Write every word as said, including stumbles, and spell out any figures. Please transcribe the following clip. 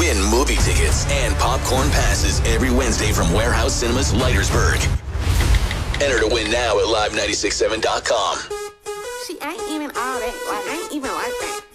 Win movie tickets and popcorn passes every Wednesday from Warehouse Cinemas, Leitersburg. Enter to win now at live nine six seven dot com. She ain't even all that. Like, I ain't even like that.